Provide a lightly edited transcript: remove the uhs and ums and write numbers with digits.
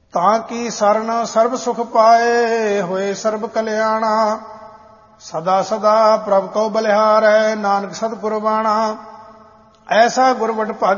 ਤਾਂ ਕੀ ਸਰਨ ਸਰਬ ਸੁਖ ਪਾਏ, ਹੋਏ ਸਰਬ ਕਲਿਆਣਾ। ਸਦਾ ਸਦਾ ਪ੍ਰਭ ਕਉ ਬਲਿਹਾਰੈ, ਨਾਨਕ ਸਤਿਗੁਰ ਬਾਣਾ। ਐਸਾ ਗੁਰਬਟ ਭਾਗੀ